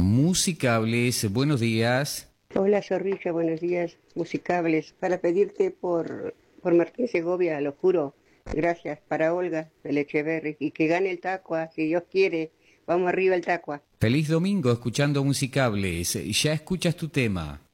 Musicables, buenos días. Hola Zorrilla, buenos días, musicables. Para pedirte por Martín Segovia, lo juro. Gracias. Para Olga del Echeverri. Y que gane el Tacua, si Dios quiere. Vamos arriba el Tacua. Feliz domingo escuchando Musicables. Ya escuchas tu tema.